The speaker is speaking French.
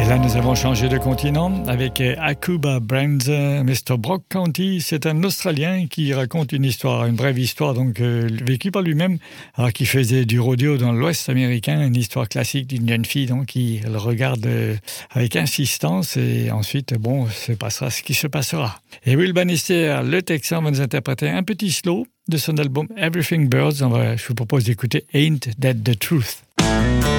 Là, nous avons changé de continent avec Akuba Brands, Mr. Brock County. C'est un Australien qui raconte une histoire, une brève histoire, donc vécue par lui-même, alors qu'il faisait du rodéo dans l'Ouest américain, une histoire classique d'une jeune fille donc qui le regarde avec insistance et ensuite, bon, se passera ce qui se passera. Et Will Bannister, le Texan, va nous interpréter un petit slow de son album Everything Birds. Je vous propose d'écouter Ain't That the Truth.